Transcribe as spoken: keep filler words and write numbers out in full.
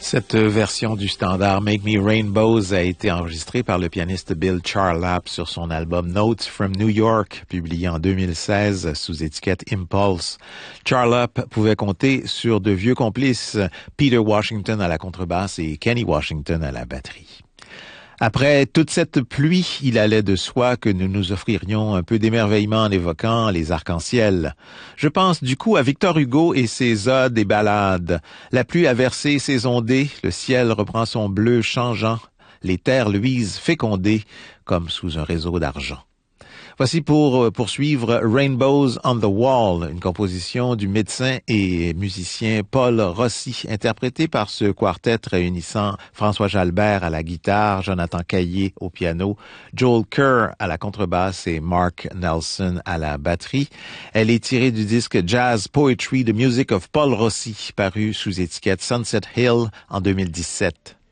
Cette version du standard Make Me Rainbows a été enregistrée par le pianiste Bill Charlap sur son album Notes from New York, publié en deux mille seize sous étiquette Impulse. Charlap pouvait compter sur de vieux complices, Peter Washington à la contrebasse et Kenny Washington à la batterie. Après toute cette pluie, il allait de soi que nous nous offririons un peu d'émerveillement en évoquant les arcs-en-ciel. Je pense du coup à Victor Hugo et ses odes et ballades. La pluie a versé ses ondées, le ciel reprend son bleu changeant, les terres luisent fécondées comme sous un réseau d'argent. Voici pour poursuivre Rainbows on the Wall, une composition du médecin et musicien Paul Rossi, interprétée par ce quartet réunissant François Jalbert à la guitare, Jonathan Caillé au piano, Joel Kerr à la contrebasse et Mark Nelson à la batterie. Elle est tirée du disque Jazz Poetry, The Music of Paul Rossi, paru sous étiquette Sunset Hill en deux mille dix-sept.